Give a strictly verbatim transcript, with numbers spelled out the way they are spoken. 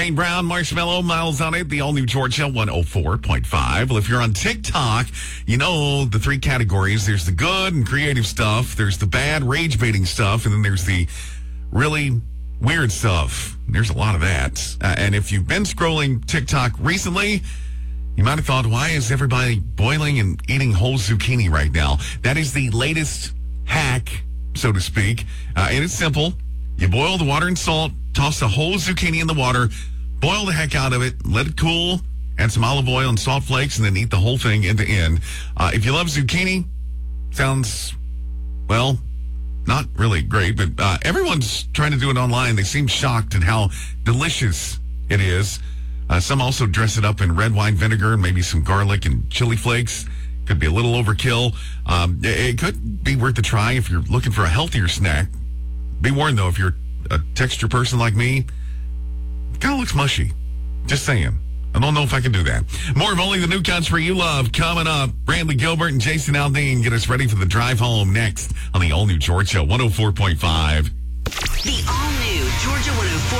Kane Brown, Marshmallow, Miles on it, the all-new Georgia one oh four point five. Well, if you're on TikTok, you know the three categories. There's the good and creative stuff. There's the bad, rage-baiting stuff. And then there's the really weird stuff. There's a lot of that. Uh, and if you've been scrolling TikTok recently, you might have thought, why is everybody boiling and eating whole zucchini right now? That is the latest hack, so to speak. Uh, and it's simple. You boil the water and salt, toss the whole zucchini in the water, boil the heck out of it, let it cool, add some olive oil and salt flakes, and then eat the whole thing end to end. Uh, if you love zucchini, sounds, well, not really great, but uh, everyone's trying to do it online. They seem shocked at how delicious it is. Uh, some also dress it up in red wine vinegar and maybe some garlic and chili flakes. Could be a little overkill. Um, it, it could be worth a try if you're looking for a healthier snack. Be warned, though, if you're a texture person like me, it kind of looks mushy. Just saying. I don't know if I can do that. More of Only the New Country You Love coming up. Brantley Gilbert and Jason Aldean get us ready for the drive home next on the all-new Georgia one oh four point five. The all-new Georgia one oh four